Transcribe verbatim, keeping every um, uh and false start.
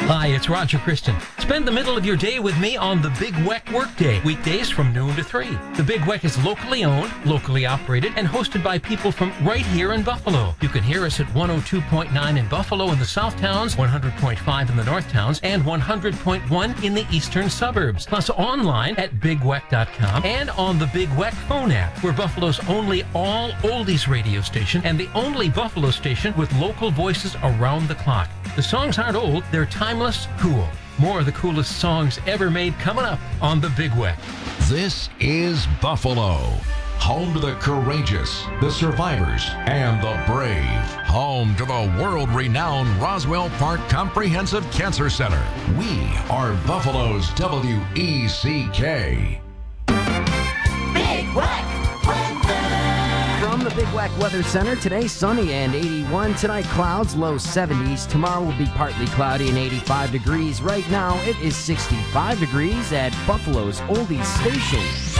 Hi, it's Roger Christian. Spend the middle of your day with me on the Big Weck Workday, weekdays from noon to three. The Big Weck is locally owned, locally operated, and hosted by people from right here in Buffalo. You can hear us at one oh two point nine in Buffalo in the South Towns, one hundred point five in the North Towns, and one hundred point one in the Eastern Suburbs. Plus online at big weck dot com and on the Big Weck phone app. We're Buffalo's only all-oldies radio station and the only Buffalo station with local voices around the clock. The songs aren't old, they're timeless, cool. More of the coolest songs ever made coming up on the Big Weck. This is Buffalo, home to the courageous, the survivors, and the brave. Home to the world-renowned Roswell Park Comprehensive Cancer Center. We are Buffalo's W E C K. Big Weck From the Big Weck Weather Center, today sunny and eighty-one. Tonight clouds, low seventies. Tomorrow will be partly cloudy and eighty-five degrees. Right now it is sixty-five degrees at Buffalo's Oldies Station.